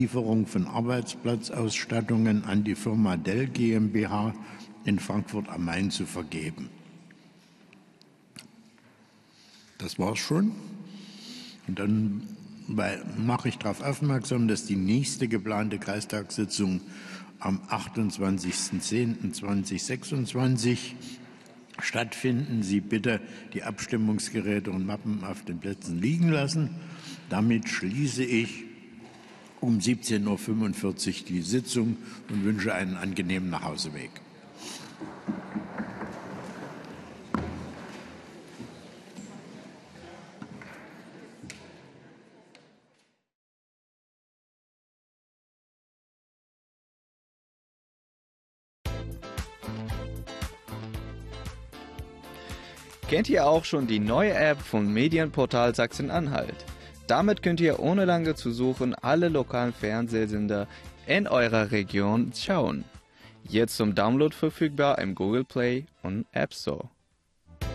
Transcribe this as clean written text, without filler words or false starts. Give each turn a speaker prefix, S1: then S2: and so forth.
S1: Lieferung von Arbeitsplatzausstattungen an die Firma Dell GmbH in Frankfurt am Main zu vergeben. Das war's schon. Und dann mache ich darauf aufmerksam, dass die nächste geplante Kreistagssitzung am 28.10.2026 stattfinden. Sie bitte die Abstimmungsgeräte und Mappen auf den Plätzen liegen lassen. Damit schließe ich um 17:45 Uhr die Sitzung und wünsche einen angenehmen Nachhauseweg.
S2: Kennt ihr auch schon die neue App von Medienportal Sachsen-Anhalt? Damit könnt ihr ohne lange zu suchen alle lokalen Fernsehsender in eurer Region schauen. Jetzt zum Download verfügbar im Google Play und App Store.